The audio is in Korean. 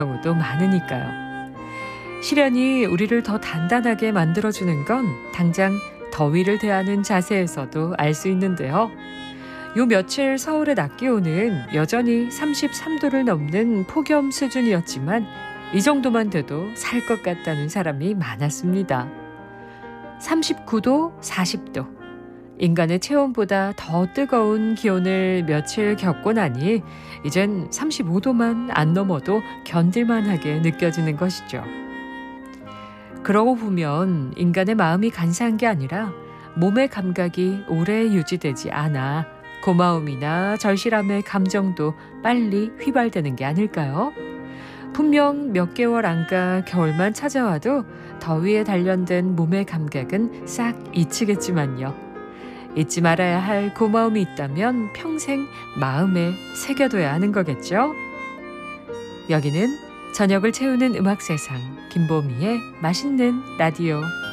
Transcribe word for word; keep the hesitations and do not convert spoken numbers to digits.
경우도 많으니까요. 시련이 우리를 더 단단하게 만들어주는 건 당장 더위를 대하는 자세에서도 알 수 있는데요. 요 며칠 서울의 낮 기온은 여전히 삼십삼 도를 넘는 폭염 수준이었지만 이 정도만 돼도 살 것 같다는 사람이 많았습니다. 삼십구 도, 사십 도. 인간의 체온보다 더 뜨거운 기온을 며칠 겪고 나니 이젠 삼십오 도만 안 넘어도 견딜만하게 느껴지는 것이죠. 그러고 보면 인간의 마음이 간사한 게 아니라 몸의 감각이 오래 유지되지 않아 고마움이나 절실함의 감정도 빨리 휘발되는 게 아닐까요? 분명 몇 개월 안가 겨울만 찾아와도 더위에 단련된 몸의 감각은 싹 잊히겠지만요. 잊지 말아야 할 고마움이 있다면 평생 마음에 새겨둬야 하는 거겠죠? 여기는 저녁을 채우는 음악 세상 김보미의 맛있는 라디오.